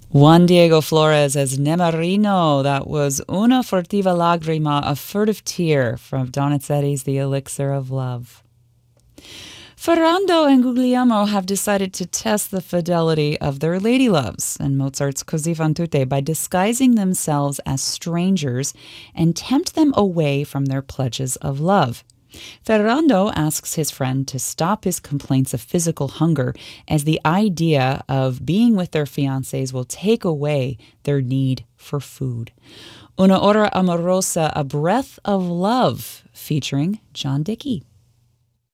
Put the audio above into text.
Juan Diego Flores as Nemarino. That was Una furtiva lagrima, a furtive tear, from Donizetti's The Elixir of Love. Ferrando and Guglielmo have decided to test the fidelity of their ladyloves in Mozart's Così fan tutte by disguising themselves as strangers and tempt them away from their pledges of love. Ferrando asks his friend to stop his complaints of physical hunger, as the idea of being with their fiancés will take away their need for food. Una ora amorosa, a breath of love, featuring John Dickey.